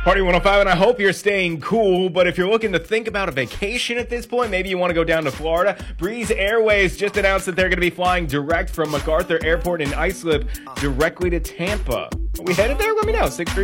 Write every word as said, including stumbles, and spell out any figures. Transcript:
Party one oh five, and I hope you're staying cool, but if you're looking to think about a vacation at this point, maybe you want to go down to Florida, Breeze Airways just announced that they're going to be flying direct from MacArthur Airport in Islip directly to Tampa. Are we headed there? Let me know. six three